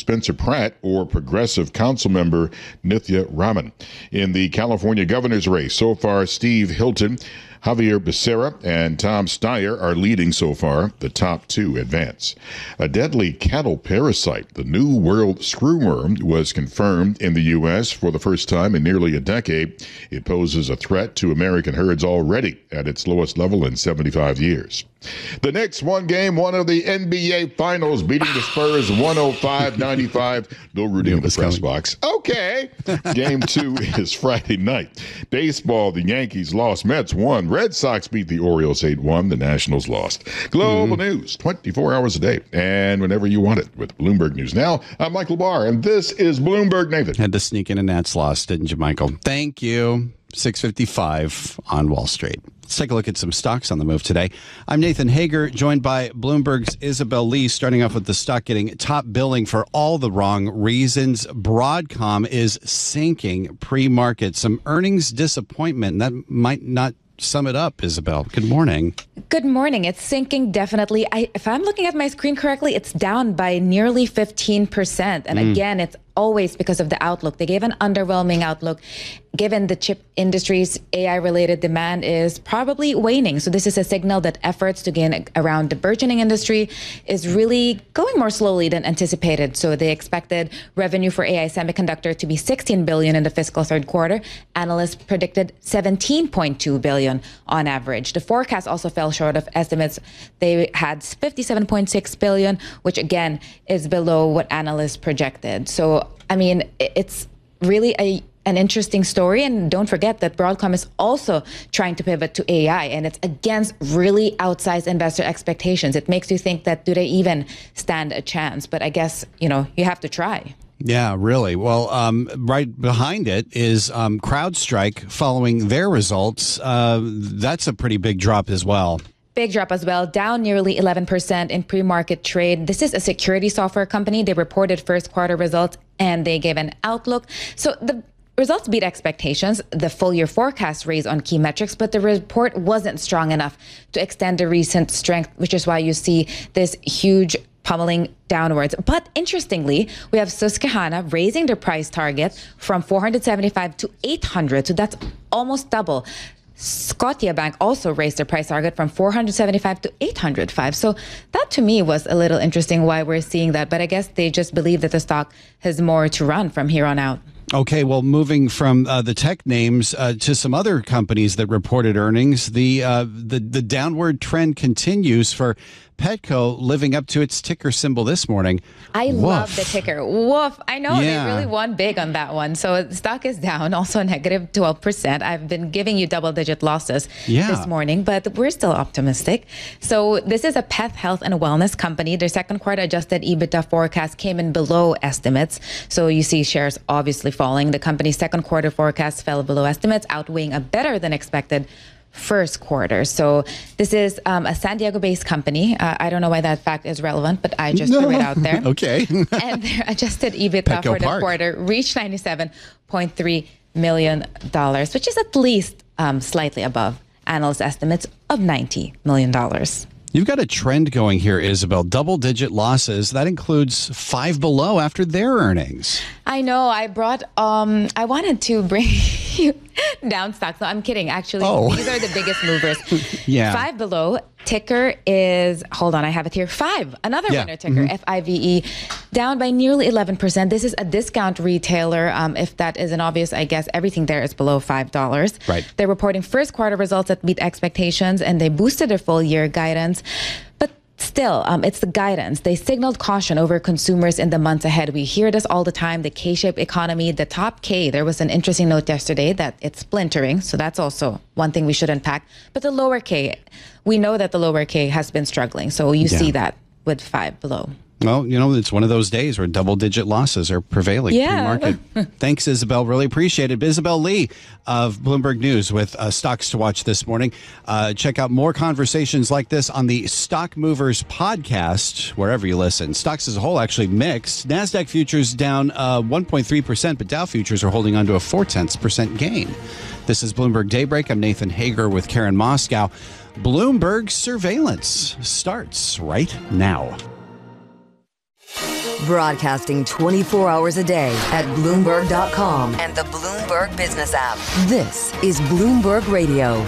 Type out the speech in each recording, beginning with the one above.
Spencer Pratt or progressive council member Nithya Raman. In the California governor's race, so far, Steve Hilton, Javier Becerra, and Tom Steyer are leading so far. The top two advance. A deadly cattle parasite, the New World screwworm, was confirmed in the U.S. for the first time in nearly a decade. It poses a threat to American herds already at its lowest level in 75 years. The Knicks won game one of the NBA Finals, beating the Spurs 105-95. No Rudy in the press box. Okay. Game two is Friday night. Baseball, the Yankees lost. Mets won. Red Sox beat the Orioles 8-1. The Nationals lost. Global news, 24 hours a day, and whenever you want it with Bloomberg News. Now, I'm Michael Barr, and this is Bloomberg Nathan. Had to sneak in a Nats loss, didn't you, Michael? Thank you. 6:55 on Wall Street. Let's take a look at some stocks on the move today. I'm Nathan Hager, joined by Bloomberg's Isabel Lee, starting off with the stock getting top billing for all the wrong reasons. Broadcom is sinking pre-market. Some earnings disappointment. That might not sum it up, Isabel. Good morning. Good morning. It's sinking, definitely. If I'm looking at my screen correctly, it's down by nearly 15%. And again, it's always because of the outlook. They gave an underwhelming outlook. Given the chip industry's AI-related demand is probably waning. So this is a signal that efforts to gain around the burgeoning industry is really going more slowly than anticipated. So they expected revenue for AI semiconductor to be $16 billion in the fiscal third quarter. Analysts predicted $17.2 billion on average. The forecast also fell short of estimates. They had $57.6 billion, which again is below what analysts projected. So, I mean, it's really an interesting story. And don't forget that Broadcom is also trying to pivot to AI, and it's against really outsized investor expectations. It makes you think that do they even stand a chance? But I guess, you have to try. Yeah, really. Well, right behind it is CrowdStrike following their results. That's a pretty big drop as well. Big drop as well, down nearly 11% in pre-market trade. This is a security software company. They reported first quarter results and they gave an outlook. So the results beat expectations. The full year forecast raised on key metrics, but the report wasn't strong enough to extend the recent strength, which is why you see this huge pummeling downwards. But interestingly, we have Susquehanna raising their price target from 475 to 800. So that's almost double. Scotiabank also raised their price target from 475 to 805. So that to me was a little interesting why we're seeing that. But I guess they just believe that the stock has more to run from here on out. Okay, well, moving from the tech names to some other companies that reported earnings, the downward trend continues for Petco, living up to its ticker symbol this morning. I love the ticker. Woof. I know they really won big on that one. So the stock is down, also negative 12%. I've been giving you double-digit losses this morning, but we're still optimistic. So this is a pet health and wellness company. Their second quarter adjusted EBITDA forecast came in below estimates. So you see shares obviously falling. The company's second quarter forecast fell below estimates, outweighing a better than expected first quarter. So this is a San Diego-based company. I don't know why that fact is relevant, but I just threw it out there. Okay. And their adjusted EBITDA for the quarter reached $97.3 million, which is at least slightly above analyst estimates of $90 million. You've got a trend going here, Isabel. Double-digit losses. That includes Five Below after their earnings. I know. I wanted to bring you down stocks. No, I'm kidding. Actually, these are the biggest movers. Five Below, ticker is, hold on, I have it here. Five, another winner ticker, FIVE, down by nearly 11%. This is a discount retailer. If that isn't obvious, I guess everything there is below $5. Right. They're reporting first quarter results that beat expectations, and they boosted their full year guidance. But still, it's the guidance. They signaled caution over consumers in the months ahead. We hear this all the time, the K-shaped economy, the top K. There was an interesting note yesterday that it's splintering. So that's also one thing we should unpack. But the lower K, we know that the lower K has been struggling. So you see that with Five Below. Well, it's one of those days where double-digit losses are prevailing pre-market. Thanks, Isabel. Really appreciate it. Isabel Lee of Bloomberg News with stocks to watch this morning. Check out more conversations like this on the Stock Movers podcast, wherever you listen. Stocks as a whole actually mixed. NASDAQ futures down 1.3%, but Dow futures are holding on to a 0.4% gain. This is Bloomberg Daybreak. I'm Nathan Hager with Karen Moscow. Bloomberg surveillance starts right now. Broadcasting 24 hours a day at Bloomberg.com and the Bloomberg Business app. This is Bloomberg Radio.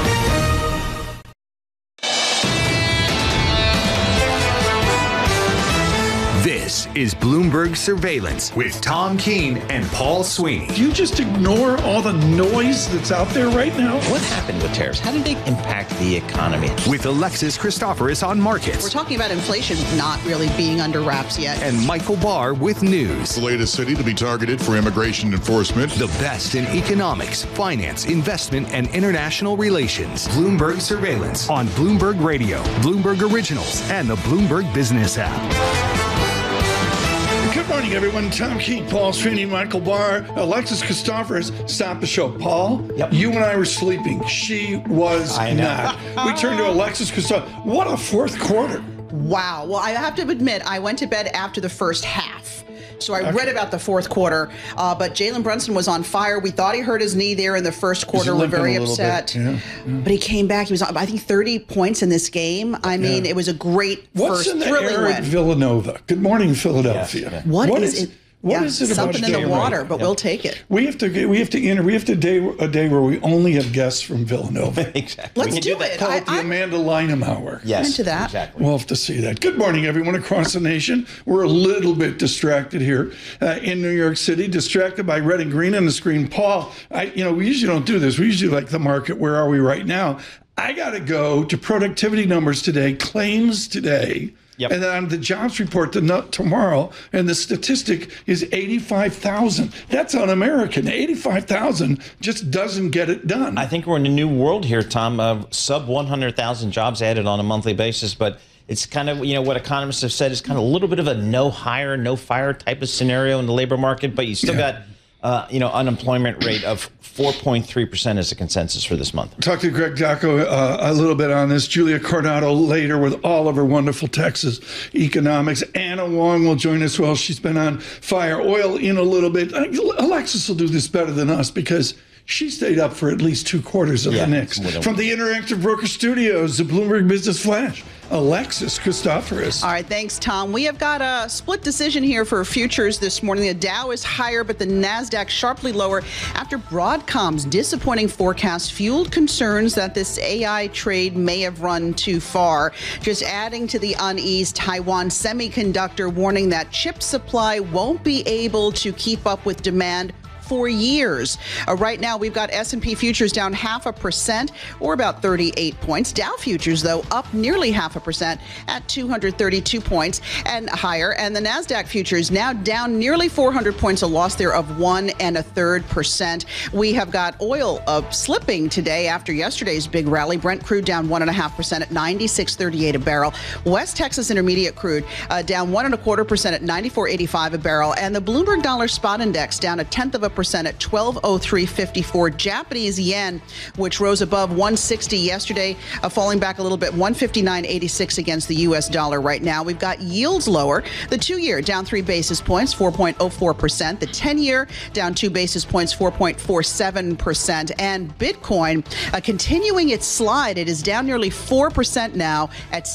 This is Bloomberg Surveillance with Tom Keene and Paul Sweeney. Do you just ignore all the noise that's out there right now? What happened with tariffs? How did they impact the economy? With Alexis Christoforous on markets. We're talking about inflation not really being under wraps yet. And Michael Barr with news. The latest city to be targeted for immigration enforcement. The best in economics, finance, investment, and international relations. Bloomberg Surveillance on Bloomberg Radio, Bloomberg Originals, and the Bloomberg Business app. Good morning, everyone. Tom Keene, Paul Sweeney, Michael Barr, Alexis Christoforous. Stop the show. Paul, you and I were sleeping. She was not. We turned to Alexis Christoforous. What a fourth quarter. Wow. Well, I have to admit, I went to bed after the first half. So I read about the fourth quarter, but Jalen Brunson was on fire. We thought he hurt his knee there in the first quarter. We're very upset. But he came back. He was on, I think, 30 points in this game. I mean, it was a great What's first in the thrilling air win. at Villanova? Good morning, Philadelphia. Yes. What is it? What is it about something in the water, but we'll take it. We have a day where we only have guests from Villanova. Exactly. Let's do it. Call it the Amanda Lynham Hour. Yes, into that. Exactly. We'll have to see that. Good morning, everyone across the nation. We're a little bit distracted here in New York City, distracted by red and green on the screen. Paul, we usually don't do this. We usually like the market. Where are we right now? I got to go to productivity numbers today, claims today. Yep. And then on the jobs report tomorrow, and the statistic is 85,000. That's un-American. 85,000 just doesn't get it done. I think we're in a new world here, Tom, of sub 100,000 jobs added on a monthly basis, but it's kind of, what economists have said is kind of a little bit of a no hire, no fire type of scenario in the labor market, but you still got unemployment rate of 4.3% is the consensus for this month. Talk to Greg Dacco a little bit on this. Julia Coronado later with all of her wonderful Texas economics. Anna Wong will join us. Well, she's been on fire. Oil in a little bit. Alexis will do this better than us because she stayed up for at least 2 quarters of the next. From the Interactive Broker Studios, the Bloomberg Business Flash, Alexis Christoforous. All right, thanks, Tom. We have got a split decision here for futures this morning. The Dow is higher, but the NASDAQ sharply lower after Broadcom's disappointing forecast fueled concerns that this AI trade may have run too far. Just adding to the unease, Taiwan Semiconductor warning that chip supply won't be able to keep up with demand for years. Right now, we've got S&P futures down 0.5% or about 38 points. Dow futures, though, up nearly 0.5% at 232 points and higher. And the NASDAQ futures now down nearly 400 points, a loss there of 1.33%. We have got oil slipping today after yesterday's big rally. Brent crude down 1.5% at 96.38 a barrel. West Texas Intermediate crude down 1.25% at 94.85 a barrel. And the Bloomberg Dollar Spot Index down 0.1% at 1203.54. Japanese yen, which rose above 160 yesterday, falling back a little bit, 159.86 against the U.S. dollar right now. We've got yields lower. The 2-year down 3 basis points, 4.04%. The 10-year down 2 basis points, 4.47%. And Bitcoin continuing its slide. It is down nearly 4% now at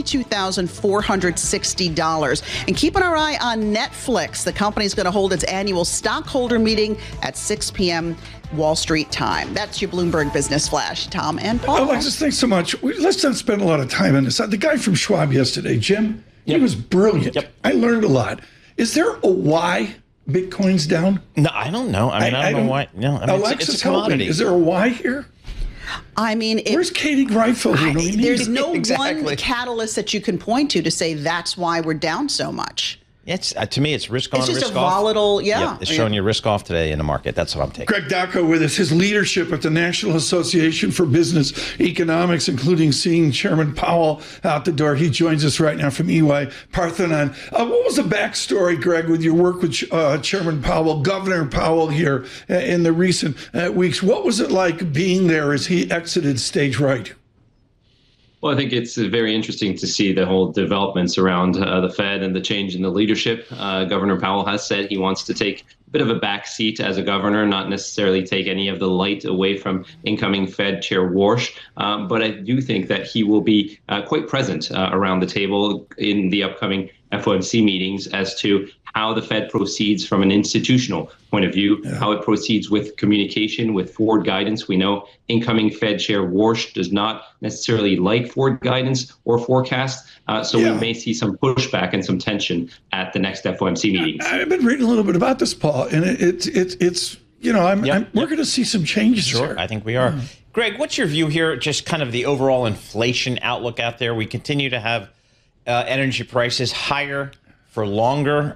$62,460. And keeping our eye on Netflix. The company is going to hold its annual stockholder meeting at 6 p.m. Wall Street time. That's your Bloomberg Business Flash. Tom and Paul. Alexis, thanks so much. Let's not spend a lot of time on this. The guy from Schwab yesterday, Jim, he was brilliant. I learned a lot. Is there a why Bitcoin's down? No, I don't know. I don't know why. No, Alexis, it's a commodity. Is there a why here? I mean, where's Katie Greifeld? There's no one catalyst that you can point to say that's why we're down so much. It's to me, it's risk on, risk off. It's just a volatile, It's showing you risk off today in the market. That's what I'm taking. Greg Dacco with us, his leadership at the National Association for Business Economics, including seeing Chairman Powell out the door. He joins us right now from EY Parthenon. What was the backstory, Greg, with your work with Chairman Powell, Governor Powell here in the recent weeks? What was it like being there as he exited stage right? Well, I think it's very interesting to see the whole developments around the Fed and the change in the leadership. Governor Powell has said he wants to take a bit of a back seat as a governor, not necessarily take any of the light away from incoming Fed Chair Warsh. But I do think that he will be quite present around the table in the upcoming FOMC meetings as to how the Fed proceeds from an institutional point of view, how it proceeds with communication, with forward guidance. We know incoming Fed Chair Warsh does not necessarily like forward guidance or forecast, so we may see some pushback and some tension at the next FOMC meetings. I've been reading a little bit about this, Paul, and it's we're going to see some changes here. I think we are. Greg, what's your view here, just kind of the overall inflation outlook out there? We continue to have energy prices higher for longer.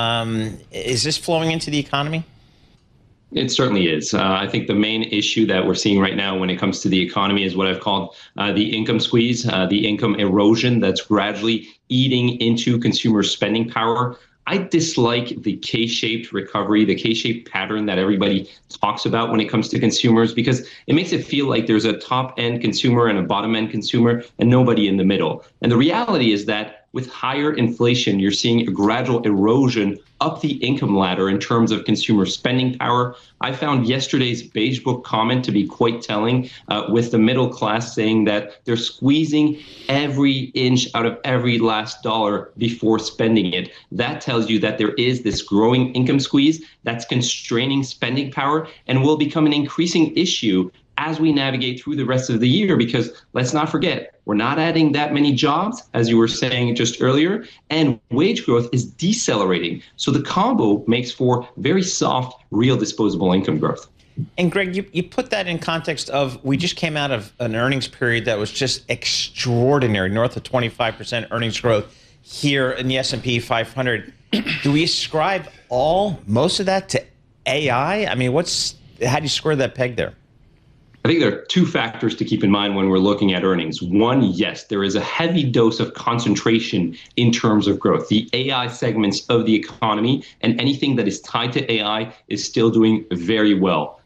Is this flowing into the economy? It certainly is. I think the main issue that we're seeing right now when it comes to the economy is what I've called the income squeeze, the income erosion that's gradually eating into consumer spending power. I dislike the K-shaped recovery, the K-shaped pattern that everybody talks about when it comes to consumers, because it makes it feel like there's a top-end consumer and a bottom-end consumer and nobody in the middle. And the reality is that with higher inflation, you're seeing a gradual erosion up the income ladder in terms of consumer spending power. I found yesterday's Beige Book comment to be quite telling, with the middle class saying that they're squeezing every inch out of every last dollar before spending it. That tells you that there is this growing income squeeze that's constraining spending power and will become an increasing issue as we navigate through the rest of the year, because let's not forget, we're not adding that many jobs, as you were saying just earlier, and wage growth is decelerating. So the combo makes for very soft, real disposable income growth. And Greg, you put that in context of, we just came out of an earnings period that was just extraordinary, north of 25% earnings growth here in the S&P 500. Do we ascribe most of that to AI? I mean, how do you square that peg there? I think there are two factors to keep in mind when we're looking at earnings. One, yes, there is a heavy dose of concentration in terms of growth. The AI segments of the economy and anything that is tied to AI is still doing very well.